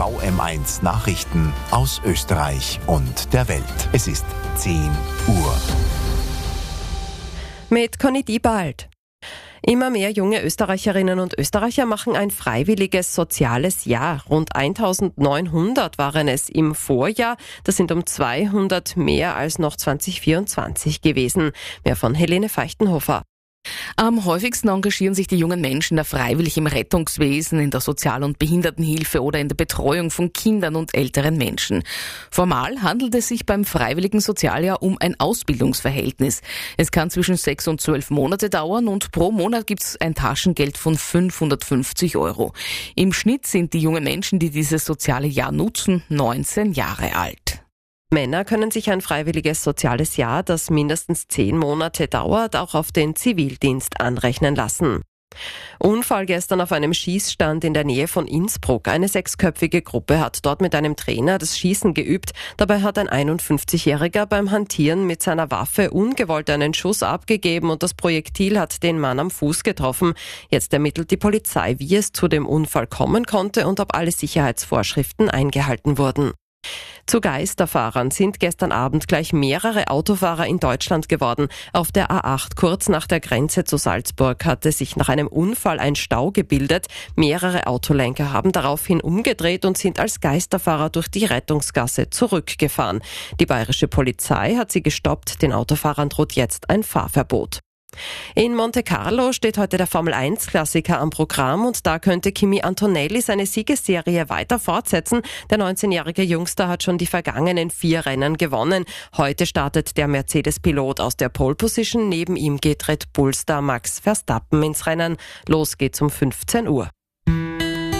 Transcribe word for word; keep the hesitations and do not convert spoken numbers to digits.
V M eins Nachrichten aus Österreich und der Welt. Es ist zehn Uhr. Mit Conny Diebald. Immer mehr junge Österreicherinnen und Österreicher machen ein freiwilliges soziales Jahr. Rund eintausendneunhundert waren es im Vorjahr. Das sind um zweihundert mehr als noch zwanzig vierundzwanzig gewesen. Mehr von Helene Feichtenhofer. Am häufigsten engagieren sich die jungen Menschen da freiwillig im Rettungswesen, in der Sozial- und Behindertenhilfe oder in der Betreuung von Kindern und älteren Menschen. Formal handelt es sich beim freiwilligen Sozialjahr um ein Ausbildungsverhältnis. Es kann zwischen sechs und zwölf Monate dauern und pro Monat gibt es ein Taschengeld von fünfhundertfünfzig Euro. Im Schnitt sind die jungen Menschen, die dieses soziale Jahr nutzen, neunzehn Jahre alt. Männer können sich ein freiwilliges soziales Jahr, das mindestens zehn Monate dauert, auch auf den Zivildienst anrechnen lassen. Unfall gestern auf einem Schießstand in der Nähe von Innsbruck. Eine sechsköpfige Gruppe hat dort mit einem Trainer das Schießen geübt. Dabei hat ein einundfünfzigjähriger beim Hantieren mit seiner Waffe ungewollt einen Schuss abgegeben und das Projektil hat den Mann am Fuß getroffen. Jetzt ermittelt die Polizei, wie es zu dem Unfall kommen konnte und ob alle Sicherheitsvorschriften eingehalten wurden. Zu Geisterfahrern sind gestern Abend gleich mehrere Autofahrer in Deutschland geworden. Auf der A acht kurz nach der Grenze zu Salzburg hatte sich nach einem Unfall ein Stau gebildet. Mehrere Autolenker haben daraufhin umgedreht und sind als Geisterfahrer durch die Rettungsgasse zurückgefahren. Die bayerische Polizei hat sie gestoppt. Den Autofahrern droht jetzt ein Fahrverbot. In Monte Carlo steht heute der Formel eins Klassiker am Programm und da könnte Kimi Antonelli seine Siegesserie weiter fortsetzen. Der neunzehnjährige Jungster hat schon die vergangenen vier Rennen gewonnen. Heute startet der Mercedes-Pilot aus der Pole Position. Neben ihm geht Red Bull-Star Max Verstappen ins Rennen. Los geht's um fünfzehn Uhr.